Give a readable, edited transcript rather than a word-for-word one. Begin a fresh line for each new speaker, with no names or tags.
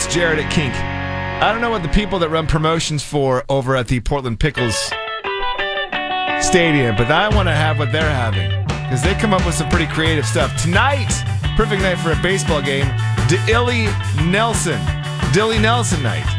Jared at Kink. I don't know what the people that run promotions for over at the Portland Pickles Stadium, but I want to have what they're having because they come up with some pretty creative stuff. Tonight, perfect night for a baseball game, Dilly Nelson night.